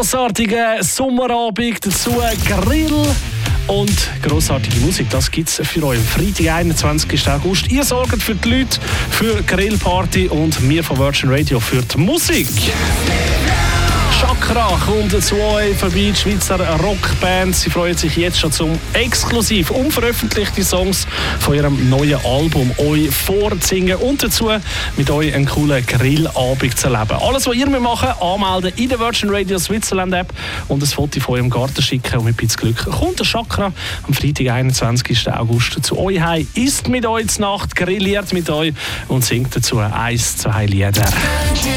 grossartigen Sommerabend, dazu Grill und grossartige Musik. Das gibt es für euch am Freitag, 21. August. Ihr sorgt für die Leute, für Grillparty und wir von Virgin Radio für die Musik. Chakra kommt zu euch vorbei, die Schweizer Rockband. Sie freuen sich jetzt schon zum exklusiv unveröffentlichte Songs von ihrem neuen Album euch vorzusingen und dazu mit euch einen coolen Grillabend zu erleben. Alles, was ihr machen müsst, anmelden in der Virgin Radio Switzerland App und ein Foto von eurem Garten schicken und mit ein bisschen Glück kommt der Chakra am Freitag, 21. August zu euch heim, isst mit euch zur Nacht, grilliert mit euch und singt dazu 1, 2 Lieder.